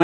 Moi,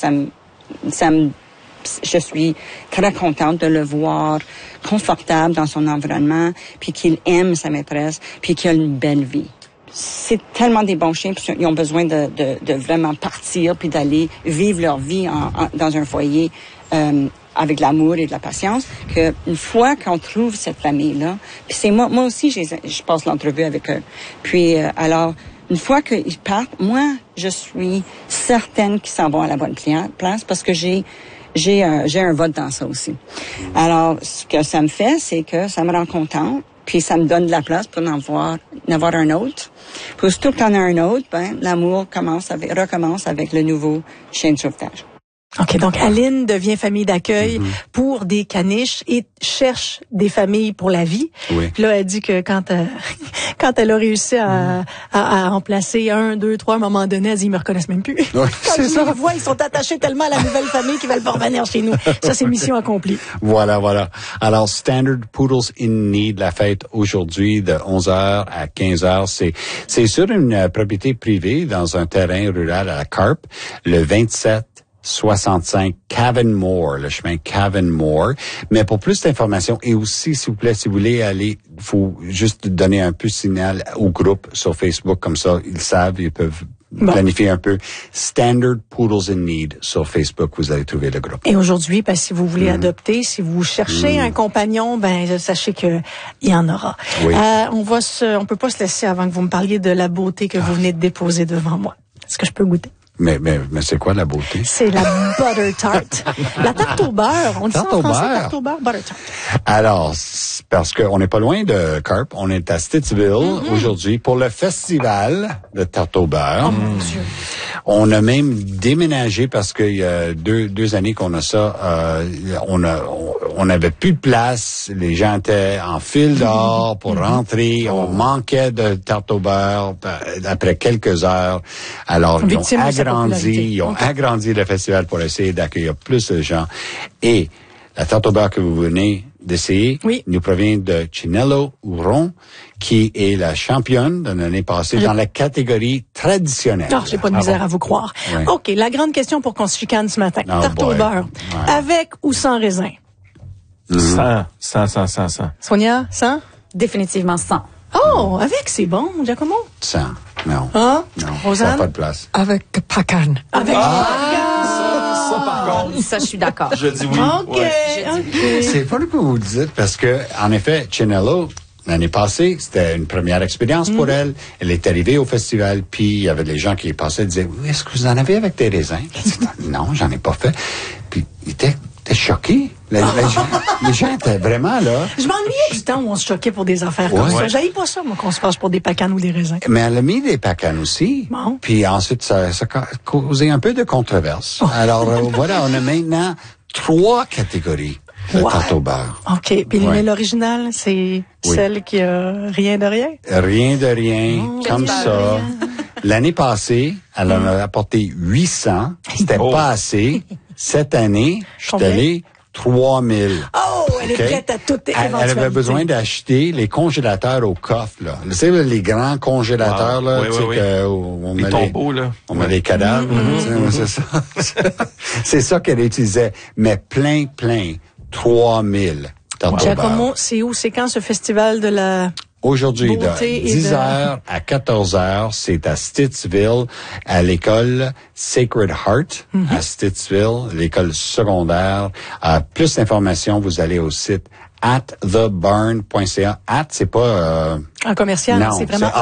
je suis très contente de le voir confortable dans son environnement, puis qu'il aime sa maîtresse, puis qu'il a une belle vie. C'est tellement des bons chiens, puis ils ont besoin de vraiment partir, puis d'aller vivre leur vie dans un foyer avec l'amour et de la patience, que une fois qu'on trouve cette famille-là, puis c'est moi aussi, je passe l'entrevue avec eux. Puis alors, une fois qu'ils partent, moi, je suis certaine qu'ils s'en vont à la bonne place parce que j'ai un vote dans ça aussi. Alors, ce que ça me fait, c'est que ça me rend contente, puis ça me donne de la place pour en avoir un autre. Puis surtout que t'en as un autre, l'amour recommence avec le nouveau chien de sauvetage. OK, donc Aline devient famille d'accueil pour des caniches et cherche des familles pour la vie. Oui. Puis là, elle dit que quand elle a réussi à en placer 1, 2, 3, à un moment donné, elle dit, ils me reconnaissent même plus. Oui, Quand je les vois, ils sont attachés tellement à la nouvelle famille qu'ils veulent pas revenir chez nous. Ça, c'est mission accomplie. Voilà. Alors, Standard Poodles in Need, la fête aujourd'hui de 11h à 15h. C'est sur une propriété privée dans un terrain rural à la Carpe, le 2765 Cavan-Moore, le chemin Cavan-Moore. Mais pour plus d'informations, et aussi, s'il vous plaît, si vous voulez aller, faut juste donner un peu de signal au groupe sur Facebook, comme ça, ils savent, ils peuvent planifier un peu. Standard Poodles in Need sur Facebook, vous allez trouver le groupe. Et aujourd'hui, si vous voulez adopter, si vous cherchez un compagnon, sachez que il y en aura. Oui. On peut pas se laisser avant que vous me parliez de la beauté que vous venez de déposer devant moi. Est-ce que je peux goûter? Mais c'est quoi la beauté? C'est la butter tart. La tarte au beurre. On dit ça en français, tarte au beurre, butter tart. Alors, parce qu'on n'est pas loin de Carpe, on est à Stittsville aujourd'hui pour le festival de tarte au beurre. Oh mon Dieu. On a même déménagé parce qu'il y a deux années qu'on a ça. On avait plus de place. Les gens étaient en file dehors pour rentrer. On manquait de tarte au beurre après quelques heures. Alors, ils ont agrandi le festival pour essayer d'accueillir plus de gens. Et la tarte au beurre que vous venez d'essayer nous provient de Chinello Huron, qui est la championne de l'année passée dans la catégorie traditionnelle. Non, j'ai pas de misère à vous croire. Oui. OK, la grande question pour qu'on se chicane ce matin. Tarte au beurre. Ouais. Avec ou sans raisin? Sans. Sonia, sans? Définitivement sans. Oh, avec, c'est bon, Giacomo? Sans. Non. Hein? Non. Rosanne? Ça n'a pas de place. Avec Pacan. Avec Ça, par contre. Ça, je suis d'accord. Je dis oui. OK, OK. C'est pas le que vous dites parce que, en effet, Chinello, l'année passée, c'était une première expérience pour elle. Elle est arrivée au festival, puis il y avait des gens qui passaient et disaient, oui, est-ce que vous en avez avec des raisins? Elle dit, non, j'en ai pas fait. Puis, il était choqué. Les gens étaient vraiment là. Je m'ennuyais du temps où on se choquait pour des affaires comme ça. J'haïs pas ça, moi, qu'on se passe pour des pacanes ou des raisins. Mais elle a mis des pacanes aussi. Bon. Puis ensuite, ça a causé un peu de controverse. Alors, voilà, on a maintenant 3 catégories de tarte au beurre. OK. Puis l'original, c'est celle qui a rien de rien? Rien de rien, comme ça. L'année passée, elle en a apporté 800. C'était pas assez. Cette année, je suis allé 3000. Oh, elle est prête à toute éventualité. Elle avait besoin d'acheter les congélateurs au coffre, là. Vous savez, les grands congélateurs, là. Oui. On les met tombeaux, là. On met les cadavres. C'est ça. C'est ça qu'elle utilisait. Mais plein. 3000. Giacomo, c'est où? C'est quand ce festival de la... Aujourd'hui, de beauté 10h à 14h, c'est à Stittsville, à l'école Sacred Heart, à Stittsville, l'école secondaire. Plus d'informations, vous allez au site @thebarn.ca. C'est pas un commercial, non, c'est vraiment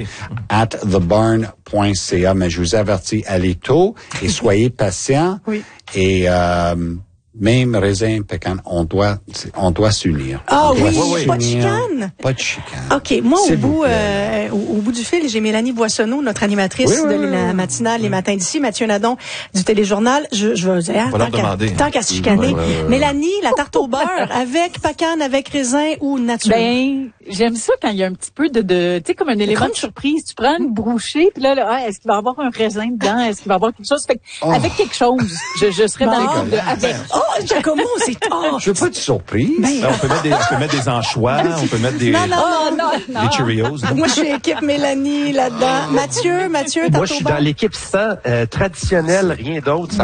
@thebarn.ca. Mais je vous avertis, allez tôt et soyez patients. Oui. Et même raisin pécan, on doit s'unir. Ah oui, s'unir. pas de chicane. Pas de chicane. OK, moi, au bout du fil, j'ai Mélanie Boissonneau, notre animatrice de la matinale les matins d'ici, Mathieu Nadon du téléjournal. Je veux dire, tant qu'à se chicaner. Mélanie, la tarte au beurre, avec pacan, avec raisin ou nature? Ben, j'aime ça quand il y a un petit peu de tu sais, comme un élément de surprise. Tu prends une bouchée, puis là, est-ce qu'il va y avoir un raisin dedans? Est-ce qu'il va y avoir quelque chose? Fait que, avec quelque chose, je serais dans le de avec. Oh, Giacomo, c'est je veux pas être surprise. On peut mettre des anchois, on peut mettre des non. des Cheerios. Moi, je suis équipe Mélanie là-dedans. Mathieu, Moi, je suis dans l'équipe 100, traditionnelle, rien d'autre.